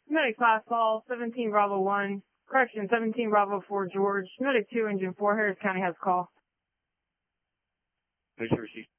Medic 5 call, 17 Bravo 1. Correction, 17 Bravo 4 George. Medic 2, Engine 4, Harris County has a call. Make sure she's